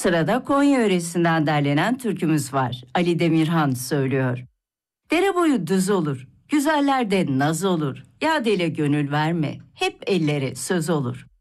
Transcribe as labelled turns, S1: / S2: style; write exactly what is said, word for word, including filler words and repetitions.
S1: Sırada Konya yöresinden derlenen türkümüz var. Ali Demirhan söylüyor. Dere boyu düz olur, güzellerde naz olur. Yad ile gönül verme, hep ellere söz olur.